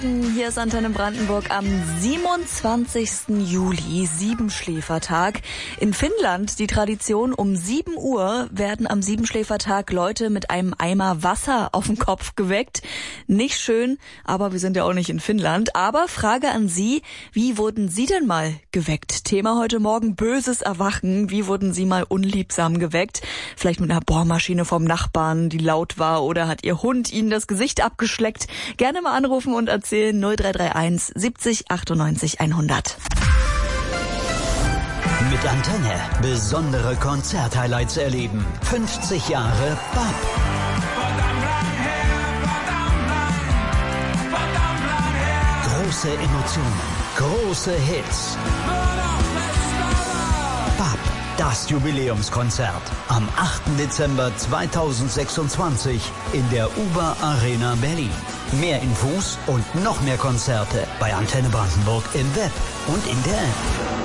Hier ist Antenne Brandenburg am 27. Juli, Siebenschläfertag. In Finnland die Tradition, um 7 Uhr werden am Siebenschläfertag Leute mit einem Eimer Wasser auf den Kopf geweckt. Nicht schön, aber wir sind ja auch nicht in Finnland. Aber Frage an Sie, wie wurden Sie denn mal geweckt? Thema heute Morgen, böses Erwachen. Wie wurden Sie mal unliebsam geweckt? Vielleicht mit einer Bohrmaschine vom Nachbarn, die laut war, oder hat Ihr Hund Ihnen das Gesicht abgeschleckt? Gerne mal anrufen und erzählen 0331 70 98 100. Mit Antenne besondere Konzerthighlights erleben. 50 Jahre BAP. Große Emotionen, große Hits. BAP, das Jubiläumskonzert. Am 8. Dezember 2026 in der UBA Arena Berlin. Mehr Infos und noch mehr Konzerte bei Antenne Brandenburg im Web und in der App.